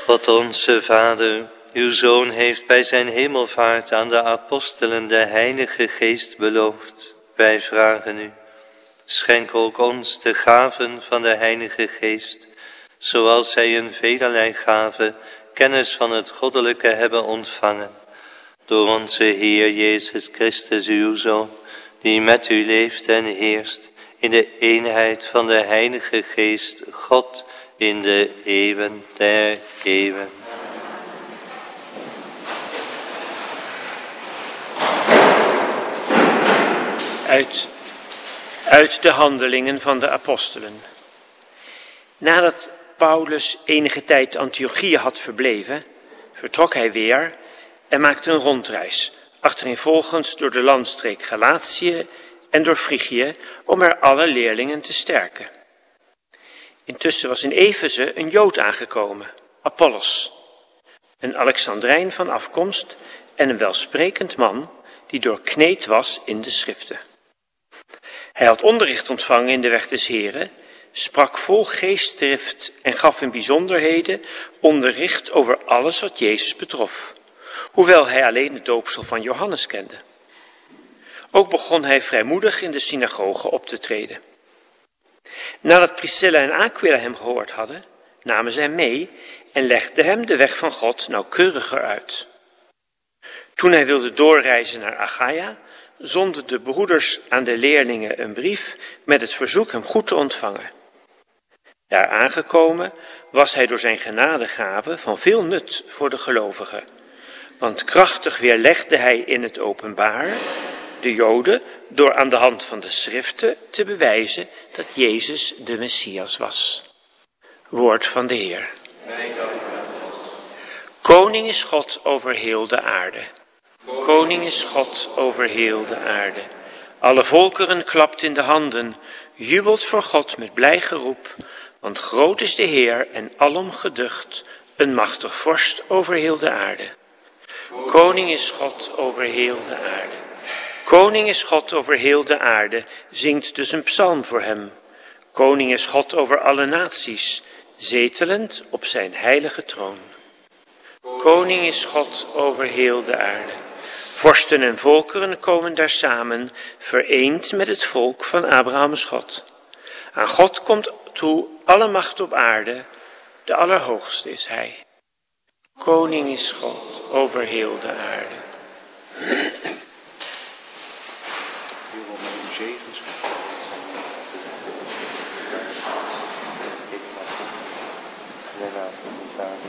God onze Vader, uw Zoon heeft bij zijn hemelvaart aan de apostelen de Heilige Geest beloofd. Wij vragen u, schenk ook ons de gaven van de Heilige Geest, zoals zij in velerlei gaven kennis van het goddelijke hebben ontvangen. Door onze Heer Jezus Christus, uw Zoon, die met u leeft en heerst in de eenheid van de Heilige Geest, God, in de eeuwen der eeuwen. Uit de handelingen van de apostelen. Nadat Paulus enige tijd Antiochië had verbleven, vertrok hij weer en maakte een rondreis, achtereenvolgens door de landstreek Galatië en door Frigië, om er alle leerlingen te sterken. Intussen was in Efeze een Jood aangekomen, Apollos, een Alexandrijn van afkomst en een welsprekend man die doorkneed was in de schriften. Hij had onderricht ontvangen in de weg des Heren, sprak vol geestdrift en gaf in bijzonderheden onderricht over alles wat Jezus betrof, hoewel hij alleen het doopsel van Johannes kende. Ook begon hij vrijmoedig in de synagoge op te treden. Nadat Priscilla en Aquila hem gehoord hadden, namen ze hem mee en legden hem de weg van God nauwkeuriger uit. Toen hij wilde doorreizen naar Achaia, zonden de broeders aan de leerlingen een brief met het verzoek hem goed te ontvangen. Daar aangekomen was hij door zijn genadegave van veel nut voor de gelovigen, want krachtig weerlegde hij in het openbaar de Joden door aan de hand van de schriften te bewijzen dat Jezus de Messias was. Woord van de Heer. Koning is God over heel de aarde. Koning is God over heel de aarde. Alle volkeren klapt in de handen, jubelt voor God met blij geroep, want groot is de Heer en alom geducht, een machtig vorst over heel de aarde. Koning is God over heel de aarde. Koning is God over heel de aarde, zingt dus een psalm voor hem. Koning is God over alle naties, zetelend op zijn heilige troon. Koning is God over heel de aarde. Vorsten en volkeren komen daar samen, vereend met het volk van Abrahams God. Aan God komt toe alle macht op aarde, de Allerhoogste is hij. Koning is God over heel de aarde. Daarna